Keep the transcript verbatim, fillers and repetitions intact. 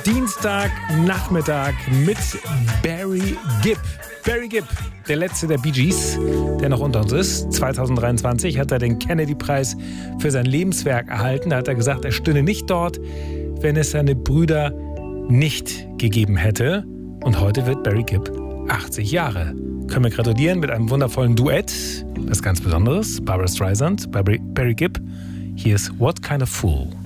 Dienstagnachmittag mit Barry Gibb. Barry Gibb, der letzte der Bee Gees, der noch unter uns ist. zwanzig dreiundzwanzig hat er den Kennedy-Preis für sein Lebenswerk erhalten. Da hat er gesagt, er stünde nicht dort, wenn es seine Brüder nicht gegeben hätte. Und heute wird Barry Gibb achtzig Jahre. Können wir gratulieren mit einem wundervollen Duett. Das ist ganz Besonderes. Barbra Streisand, Barry, Barry Gibb. Hier ist What Kind of Fool.